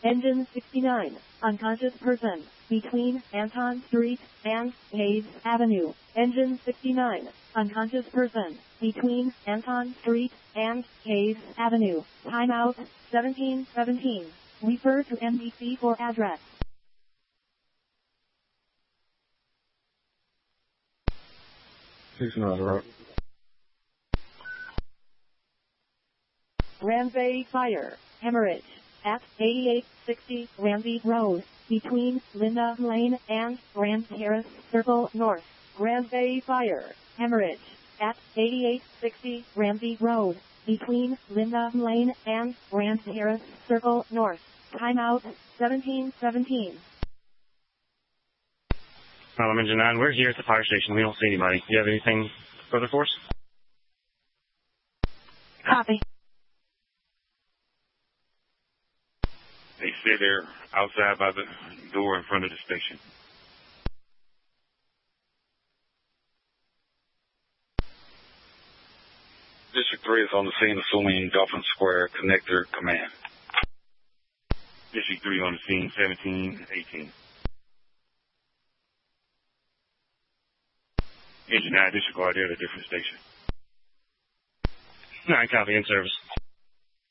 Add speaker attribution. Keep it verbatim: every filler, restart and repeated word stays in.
Speaker 1: Engine sixty-nine, unconscious person, between Anton Street and Hayes Avenue. Engine sixty-nine, unconscious person, between Anton Street and Hayes Avenue. Timeout, seventeen seventeen. Refer to N B C for address.
Speaker 2: Six another.
Speaker 1: Ramsey Fire, hemorrhage, at eighty-eight sixty Ramsey Road, between Linda Lane and Grand Terrace Circle North. Ramsey Fire, hemorrhage, at eighty-eight sixty Ramsey Road, between Linda Lane and Grand Terrace Circle North. Timeout, seventeen seventeen.
Speaker 3: Problem Engine nine, we're here at the fire station. We don't see anybody. Do you have anything further for us?
Speaker 1: Copy.
Speaker 4: They say they're outside by the door in front of the station. District three is on the scene assuming Dolphin Square Connector Command. District three on the scene, seventeen eighteen. Engine nine, disregard, they're at a different station.
Speaker 3: nine, copy, in service.